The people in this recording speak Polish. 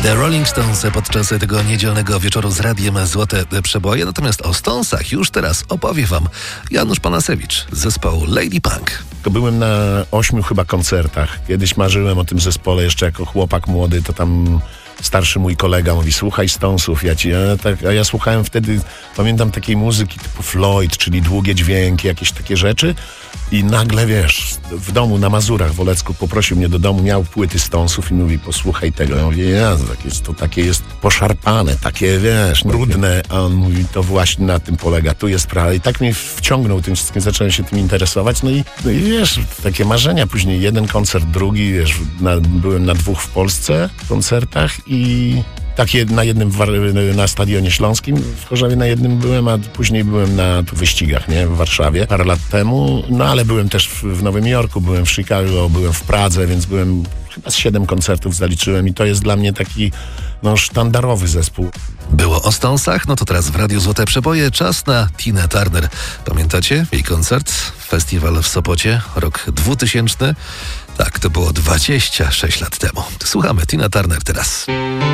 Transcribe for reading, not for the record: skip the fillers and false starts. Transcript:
The Rolling Stones podczas tego niedzielnego wieczoru z Radiem Złote Przeboje. Natomiast o Stonesach już teraz opowie wam Janusz Panasewicz z zespołu Lady Punk. Byłem na 8 chyba koncertach. Kiedyś marzyłem o tym zespole jeszcze jako chłopak młody, to tam starszy mój kolega mówi, słuchaj Stonesów, a ja słuchałem wtedy, pamiętam takiej muzyki typu Floyd, czyli długie dźwięki, jakieś takie rzeczy i nagle, wiesz, w domu na Mazurach w Olecku poprosił mnie do domu, miał płyty Stonesów i mówi, posłuchaj tego. Ja mówię, to takie jest poszarpane, takie, wiesz, brudne, a on mówi, to właśnie na tym polega, tu jest sprawa. I tak mnie wciągnął tym wszystkim, zacząłem się tym interesować, no i wiesz, takie marzenia, później jeden koncert, drugi, wiesz, byłem na 2 w Polsce koncertach i na jednym na Stadionie Śląskim w Chorzowie na jednym byłem, a później byłem na wyścigach, nie, w Warszawie parę lat temu, no ale byłem też w Nowym Jorku, byłem w Chicago, byłem w Pradze, więc byłem chyba z 7 koncertów zaliczyłem i to jest dla mnie taki sztandarowy zespół. Było o Stonesach, no to teraz w Radiu Złote Przeboje czas na Tinę Turner. Pamiętacie jej koncert? Festiwal w Sopocie, rok 2000. Tak, to było 26 lat temu. Słuchamy Tina Turner teraz.